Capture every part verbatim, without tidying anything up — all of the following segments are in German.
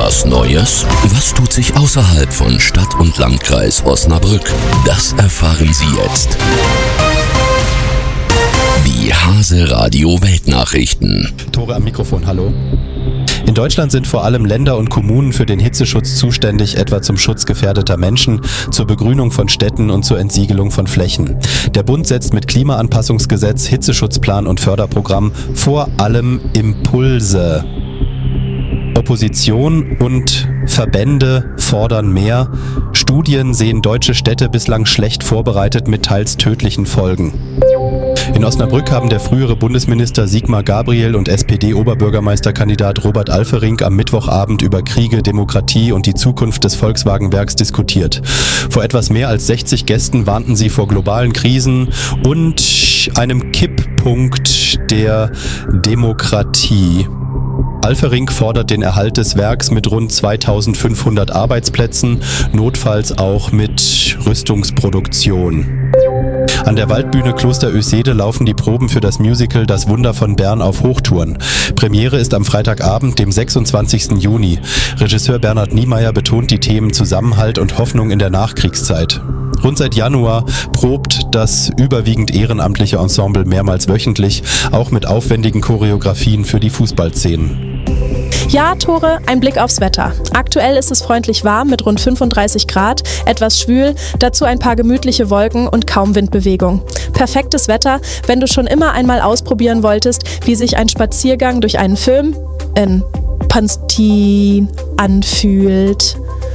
Was Neues? Was tut sich außerhalb von Stadt und Landkreis Osnabrück? Das erfahren Sie jetzt. Die Hase Radio Weltnachrichten. Tore am Mikrofon, hallo. In Deutschland sind vor allem Länder und Kommunen für den Hitzeschutz zuständig, etwa zum Schutz gefährdeter Menschen, zur Begrünung von Städten und zur Entsiegelung von Flächen. Der Bund setzt mit Klimaanpassungsgesetz, Hitzeschutzplan und Förderprogramm vor allem Impulse. Opposition und Verbände fordern mehr. Studien sehen deutsche Städte bislang schlecht vorbereitet mit teils tödlichen Folgen. In Osnabrück haben der frühere Bundesminister Sigmar Gabriel und S P D-Oberbürgermeisterkandidat Robert Alferink am Mittwochabend über Kriege, Demokratie und die Zukunft des Volkswagen-Werks diskutiert. Vor etwas mehr als sechzig Gästen warnten sie vor globalen Krisen und einem Kipppunkt der Demokratie. Alferink fordert den Erhalt des Werks mit rund zweitausendfünfhundert Arbeitsplätzen, notfalls auch mit Rüstungsproduktion. An der Waldbühne Kloster Oesede laufen die Proben für das Musical Das Wunder von Bern auf Hochtouren. Premiere ist am Freitagabend, dem sechsundzwanzigsten Juni. Regisseur Bernhard Niemeyer betont die Themen Zusammenhalt und Hoffnung in der Nachkriegszeit. Rund seit Januar probt das überwiegend ehrenamtliche Ensemble mehrmals wöchentlich, auch mit aufwendigen Choreografien für die Fußballszenen. Ja, Tore, ein Blick aufs Wetter. Aktuell ist es freundlich warm mit rund fünfunddreißig Grad, etwas schwül, dazu ein paar gemütliche Wolken und kaum Windbewegung. Perfektes Wetter, wenn du schon immer einmal ausprobieren wolltest, wie sich ein Spaziergang durch einen Film in Panstin anfühlt.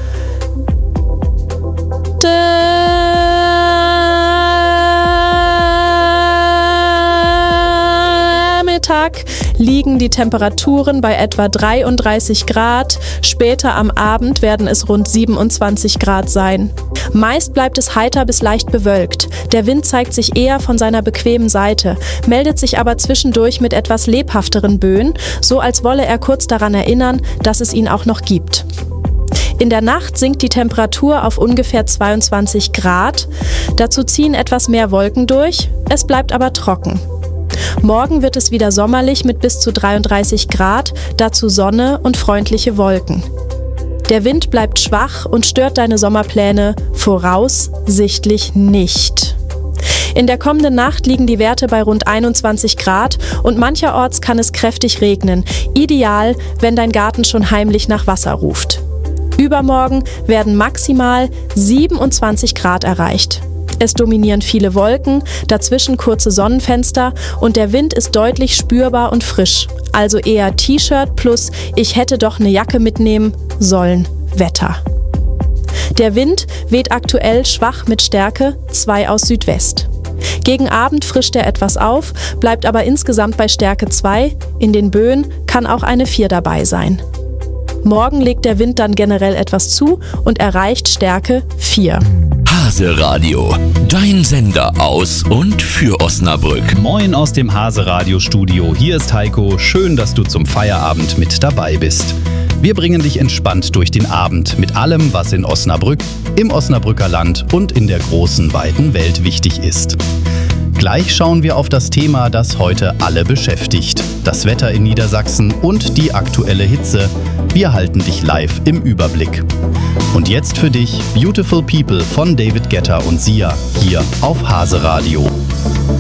Mittag liegen die Temperaturen bei etwa dreiunddreißig Grad, später am Abend werden es rund siebenundzwanzig Grad sein. Meist bleibt es heiter bis leicht bewölkt. Der Wind zeigt sich eher von seiner bequemen Seite, meldet sich aber zwischendurch mit etwas lebhafteren Böen, so als wolle er kurz daran erinnern, dass es ihn auch noch gibt. In der Nacht sinkt die Temperatur auf ungefähr zweiundzwanzig Grad, dazu ziehen etwas mehr Wolken durch, es bleibt aber trocken. Morgen wird es wieder sommerlich mit bis zu dreiunddreißig Grad, dazu Sonne und freundliche Wolken. Der Wind bleibt schwach und stört deine Sommerpläne voraussichtlich nicht. In der kommenden Nacht liegen die Werte bei rund einundzwanzig Grad und mancherorts kann es kräftig regnen. Ideal, wenn dein Garten schon heimlich nach Wasser ruft. Übermorgen werden maximal siebenundzwanzig Grad erreicht. Es dominieren viele Wolken, dazwischen kurze Sonnenfenster und der Wind ist deutlich spürbar und frisch. Also eher T-Shirt plus ich hätte doch eine Jacke mitnehmen sollen Wetter. Der Wind weht aktuell schwach mit Stärke zwei aus Südwest. Gegen Abend frischt er etwas auf, bleibt aber insgesamt bei Stärke zwei. In den Böen kann auch eine vier dabei sein. Morgen legt der Wind dann generell etwas zu und erreicht Stärke vier. Hase Radio, dein Sender aus und für Osnabrück. Moin aus dem Hase Radio Studio. Hier ist Heiko. Schön, dass du zum Feierabend mit dabei bist. Wir bringen dich entspannt durch den Abend mit allem, was in Osnabrück, im Osnabrücker Land und in der großen, weiten Welt wichtig ist. Gleich schauen wir auf das Thema, das heute alle beschäftigt. Das Wetter in Niedersachsen und die aktuelle Hitze. Wir halten dich live im Überblick. Und jetzt für dich Beautiful People von David Guetta und Sia hier auf Hase Radio.